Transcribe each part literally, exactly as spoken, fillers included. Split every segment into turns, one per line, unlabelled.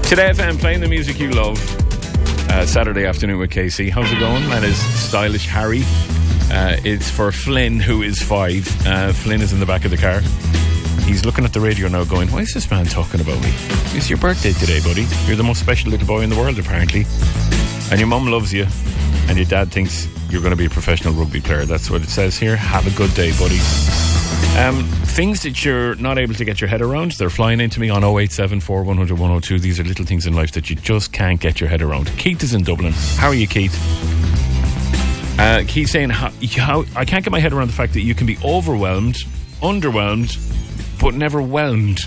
Today F M playing the music you love. Uh, Saturday afternoon with K C. How's it going? That is Stylish Harry. Uh, it's for Flynn, who is five. Uh, Flynn is in the back of the car. He's looking at the radio now going, why is this man talking about me? It's your birthday today, buddy. You're the most special little boy in the world, apparently. And your mum loves you. And your dad thinks you're going to be a professional rugby player. That's what it says here. Have a good day, buddy. Um, things that you're not able to get your head around, they're flying into me on oh eight seven four, one hundred, one oh two. These are little things in life that you just can't get your head around. Keith is in Dublin. How are you, Keith? Uh, Keith's saying, how, how, I can't get my head around the fact that you can be overwhelmed, underwhelmed, but never whelmed.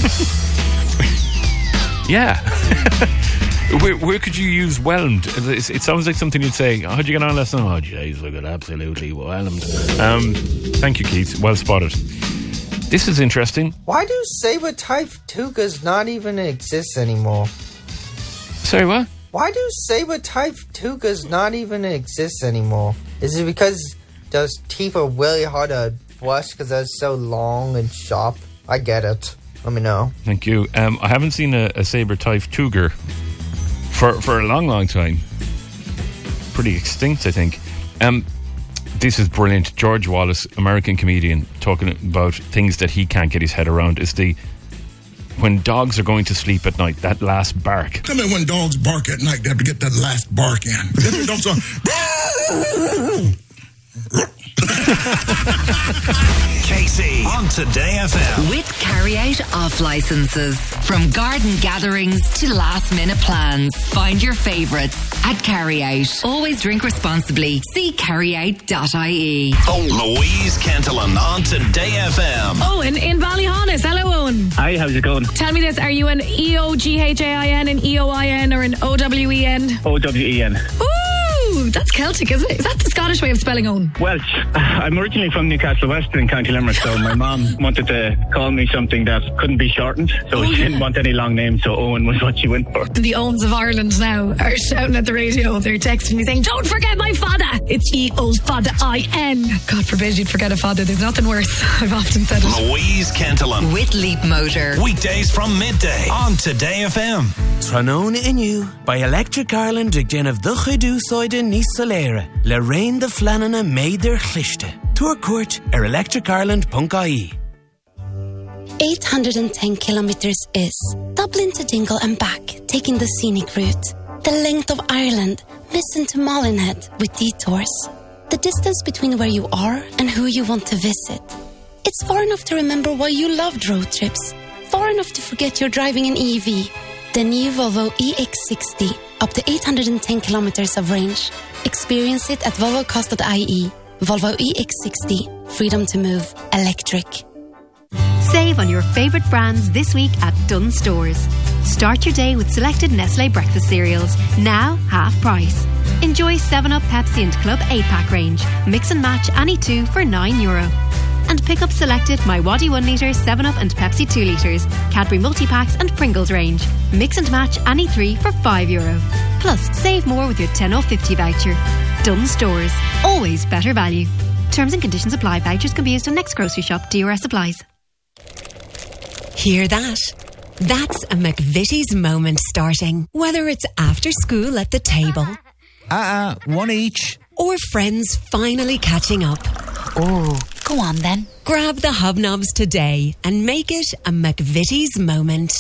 Yeah. Where, where could you use whelmed? It, it sounds like something you'd say, how'd you get on last night? Oh, jeez, look at absolutely whelmed. Um, thank you, Keith. Well spotted. This is interesting.
Why do saber-type tugas not even exist anymore?
Sorry, what?
Why do saber-type tugas not even exist anymore? Is it because those teeth are really hard to brush because they're so long and sharp? I get it. Let me know.
Thank you. Um, I haven't seen a, a saber-type tuger for, for a long, long time. Pretty extinct, I think. Um, this is brilliant. George Wallace, American comedian, talking about things that he can't get his head around, is the when dogs are going to sleep at night, that last bark.
Tell me when dogs bark at night, they have to get that last bark in. Then the dogs are...
K C on Today F M.
With carry out off licenses. From garden gatherings to last minute plans. Find your favourites at Carry Out. Always drink responsibly. See carry out dot I E.
Oh, Louise Cantillon on Today F M.
Owen in Ballyhonus. Hello, Owen.
Hi, how's it going?
Tell me this, are you an E O G H A I N, an E O I N or an O W E N?
O W E N.
Ooh, that's Celtic, isn't it? Is that the Scottish way of spelling Owen?
Welsh. I'm originally from Newcastle West in County Limerick, so my mom wanted to call me something that couldn't be shortened, so
oh,
she
yeah.
didn't want any long name, so Owen was what she went for.
The Owens of Ireland now are shouting at the radio. They're texting me saying, don't forget my father. It's E O Father I N. God forbid you'd forget a father. There's nothing worse. I've often said it.
Louise Cantillon.
With Leap Motor.
Weekdays from midday on Today F M.
Tranone Inu by Electric Ireland ag den of the Chidu Soide Nis Solera. Le Rain the Flanana made their Chlishte. Tour court er electric ireland dot I E.
eight hundred ten kilometres is Dublin to Dingle and back, taking the scenic route. The length of Ireland, missing to Molinhead with detours. The distance between where you are and who you want to visit. It's far enough to remember why you loved road trips. Far enough to forget you're driving an E V. The new Volvo E X sixty, up to eight hundred ten kilometres of range. Experience it at volvo cars dot I E. Volvo E X sixty. Freedom to move. Electric.
Save on your favourite brands this week at Dunn Stores. Start your day with selected Nestlé breakfast cereals, now half price. Enjoy seven up, Pepsi and Club eight pack range. Mix and match any two for nine euro. And pick up selected My Waddy one litre, seven up and Pepsi two litres, Cadbury multi-packs and Pringles range. Mix and match any three for five euro. Plus, save more with your ten off fifty voucher. Dunn Stores. Always better value. Terms and conditions apply. Vouchers can be used on next grocery shop. D R S applies.
Hear that? That's a McVitie's moment starting. Whether it's after school at the table.
Uh-uh, one each.
Or friends finally catching up.
Oh, go on then.
Grab the hobnobs today and make it a McVitie's moment.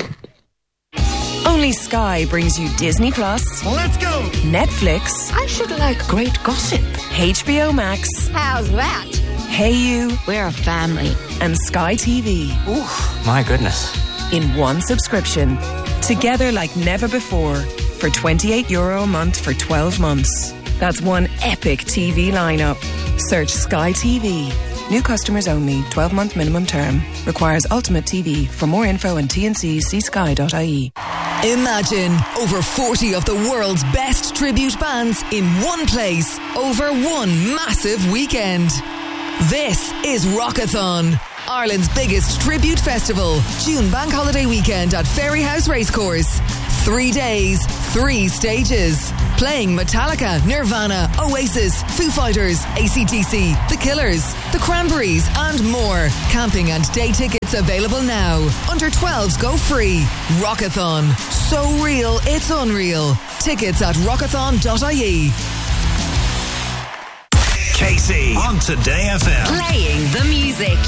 Only Sky brings you Disney Plus.
Let's go!
Netflix.
I should like great gossip.
H B O Max.
How's that?
Hey You.
We're a family.
And Sky T V.
Ooh, my goodness.
In one subscription. Together like never before. For twenty-eight euro a month for twelve months. That's one epic T V lineup. Search Sky T V. New customers only. twelve month minimum term. Requires Ultimate T V. For more info and T N C, see sky dot I E.
Imagine over forty of the world's best tribute bands in one place over one massive weekend. This is Rockathon, Ireland's biggest tribute festival. June bank holiday weekend at Ferryhouse Racecourse. Three days, three stages. Playing Metallica, Nirvana, Oasis, Foo Fighters, A C D C, The Killers, The Cranberries and more. Camping and day tickets available now. Under twelves go free. Rockathon. So real, it's unreal. Tickets at rockathon dot I E.
Casey on Today F M.
Playing the music